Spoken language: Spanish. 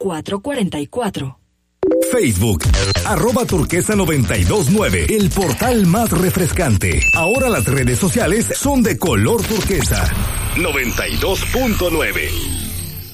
4444. Facebook, @turquesa929, el portal más refrescante. Ahora las redes sociales son de color turquesa. 92.9.